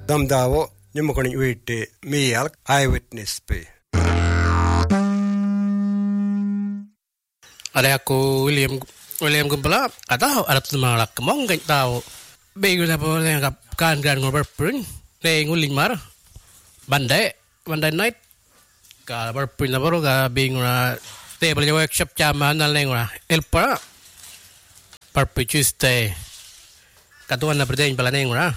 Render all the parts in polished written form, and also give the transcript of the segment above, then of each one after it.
Damdavo nyumukoni uitti mial eyewitness pe. Ada aku William Gumpala atau ada tumalak kemong kan tahu bego na po nga kan ngoberpun ne nguling mar bandai night ka berpun na baro ka bing na table workshop chama na lengura elpa parpu Tuesday katuan na berdain pala nengura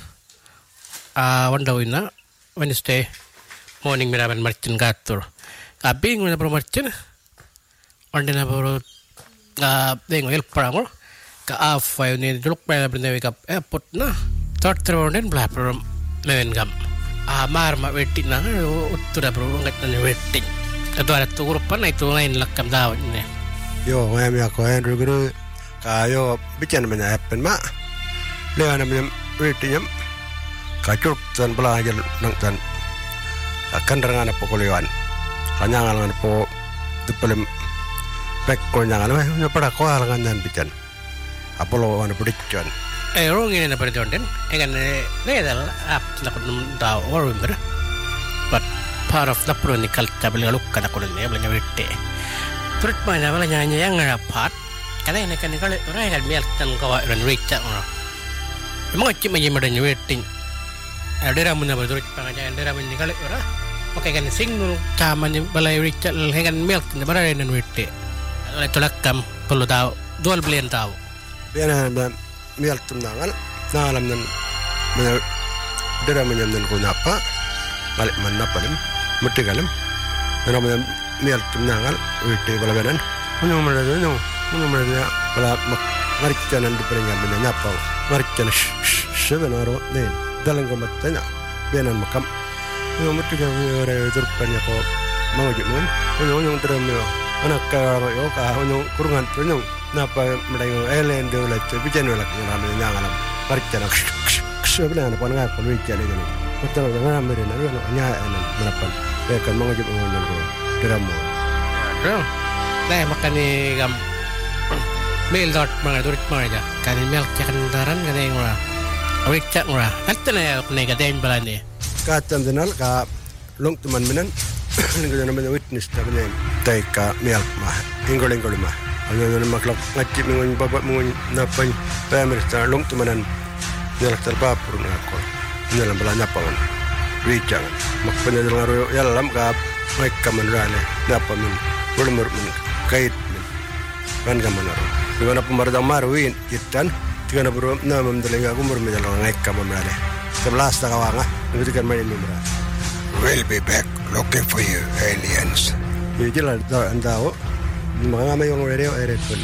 wanda wina Wednesday morning miraban marchin gatur ka bing na baro marchin wanda na baro dengo elpa ngor ka afay ni duluk pa na ka airport na tortron blapper men gam mar ma wetti na uttura bro ngat na wetti kado ara tu grup na itu lain lakam daw ni Yo ngam ya ko en ruguru ka yo bican men happen ma le na men wetti nyam ka chuk tan belajar nang tan akan rangan pokoliwan kanyangan po dupelem pek ko nyangan me pada ko alangan bican Apolo wana prediction. Rong ini na prediction den. Engan nedal ap na kun daw or remember. But part of the chronicle tabel look kana kun ne blanya witte. Turut mana blanya yang rapat. Kana ne kan kale ora hal mel tan ko ran witte ono. Emang cip maji madanya witting. Adera mun na turut panganya adera mun kale ora. Oke kan singnul taman balai witte hengan mel tan bara ran witte. Ala tolakam perlu daw dol blend daw. Biana mieltum nangal nalam nan dera menyamnan ko napa balik manapalem mutigalam dera mieltum nangal witte balabanan unung merada bala mariccanan di peringan napa mariccan sebenaro ne dalang ko matanya bianan makam unung mutigal ore turpanya ko mawajud mun unung dera anak yo ka unung kurungan unung napa mendengar Ellen dulu tu bijan dulu kita ramai nyangalam parikana sebenarnya apa nak kalau bijan itu betul betul ramai ni lalu nyanyi anak merapan mereka mengajak mengunyah ko diramu. Nah makan ni gam mail dot mana turit mana aja kan email cakap daran kan yang mana awak cak mana nanti ni aku nak katakan balan ni. Kata jenal ka long teman menan ni kita namanya witness tapi ni taika mail mah ingol mah. Ano maklok ngacip mengun babat mengun napan pemerintah long tumanan nyalak terpapur ngakol nyalam belanya pangan wijang makpanya ngaro yalam ka mereka menrane napa min belum kait min kan kamanaro dengan pemerintah marwin kitan dengan bro nama mendelinga kumur menjalang ngeka memrane 11 takawanga ngebutikan main memra We'll be back looking for you aliens. Jadi lah tahu mga may yung radio eret po na.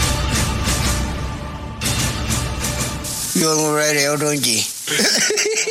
Yung radio, don't you?